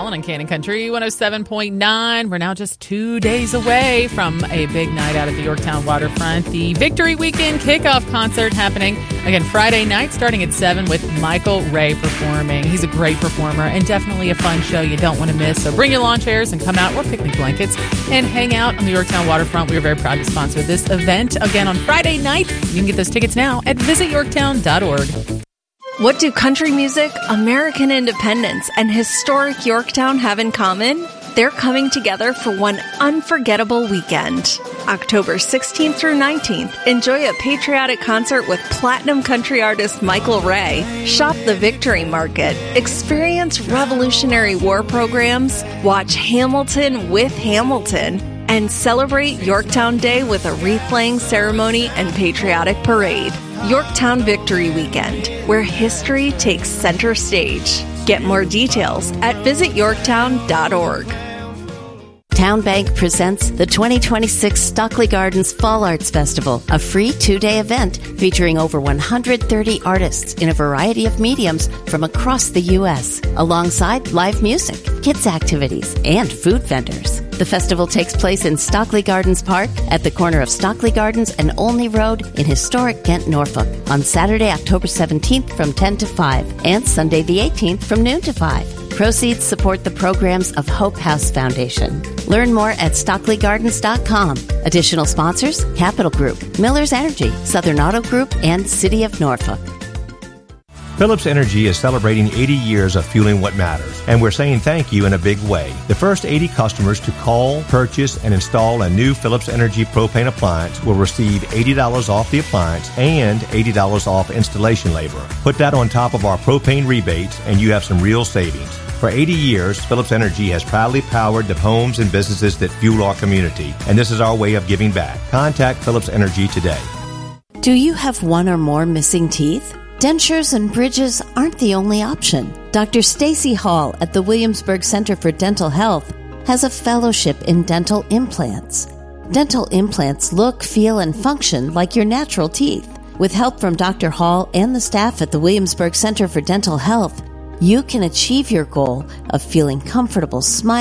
Allen on Cannon Country 107.9. We're now just 2 days away from a big night out at the Yorktown waterfront. The Victory Weekend kickoff concert happening again Friday night starting at 7 with Michael Ray performing. He's a great performer and definitely a fun show you don't want to miss. So bring your lawn chairs and come out, or picnic blankets, and hang out on the Yorktown waterfront. We are very proud to sponsor this event again on Friday night. You can get those tickets now at visityorktown.org. What do country music, American independence, and historic Yorktown have in common? They're coming together for one unforgettable weekend. October 16th through 19th, enjoy a patriotic concert with platinum country artist Michael Ray. Shop the Victory Market, experience Revolutionary War programs, watch Hamilton with Hamilton, and celebrate Yorktown Day with a wreath-laying ceremony and patriotic parade. Yorktown Victory Weekend, where history takes center stage. Get more details at visityorktown.org. Town Bank presents the 2026 Stockley Gardens Fall Arts Festival, a free 2-day event featuring over 130 artists in a variety of mediums from across the U.S., alongside live music, kids' activities, and food vendors. The festival takes place in Stockley Gardens Park at the corner of Stockley Gardens and Olney Road in historic Ghent, Norfolk, on Saturday, October 17th from 10 to 5, and Sunday the 18th from noon to 5. Proceeds support the programs of Hope House Foundation. Learn more at StockleyGardens.com. Additional sponsors: Capital Group, Miller's Energy, Southern Auto Group, and City of Norfolk. Phillips Energy is celebrating 80 years of fueling what matters, and we're saying thank you in a big way. The first 80 customers to call, purchase, and install a new Phillips Energy propane appliance will receive $80 off the appliance and $80 off installation labor. Put that on top of our propane rebates, and you have some real savings. For 80 years, Phillips Energy has proudly powered the homes and businesses that fuel our community, and this is our way of giving back. Contact Phillips Energy today. Do you have one or more missing teeth? Dentures and bridges aren't the only option. Dr. Stacy Hall at the Williamsburg Center for Dental Health has a fellowship in dental implants. Dental implants look, feel, and function like your natural teeth. With help from Dr. Hall and the staff at the Williamsburg Center for Dental Health, you can achieve your goal of feeling comfortable, smiling,